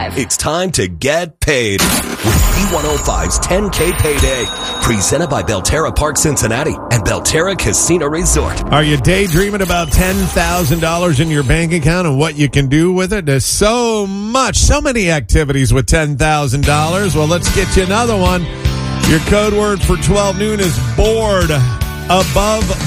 It's time to get paid with B105's 10K Payday. Presented by Belterra Park Cincinnati and Belterra Casino Resort. Are you daydreaming about $10,000 in your bank account and what you can do with it? There's so many activities with $10,000. Well, let's get you another one. Your code word for 12 noon is board. Above